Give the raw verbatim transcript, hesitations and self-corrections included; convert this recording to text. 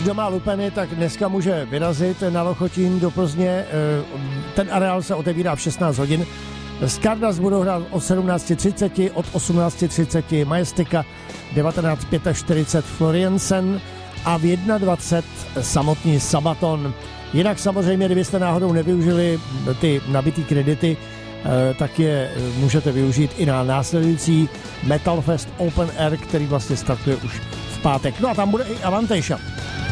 Kdo má lupeny, tak dneska může vyrazit na Lochotín do Plzně. Ten areál se otevírá v šestnáct hodin. Stardust budou hrát od sedmnáct třicet, od osmnáct třicet Majestika, devatenáct čtyřicet pět Floriansen a v dvacet jedna samotný Sabaton. Jinak samozřejmě, kdybyste náhodou nevyužili ty nabitý kredity, tak je můžete využít i na následující Metal Fest Open Air, který vlastně startuje už v pátek. No a tam bude i Avantasia.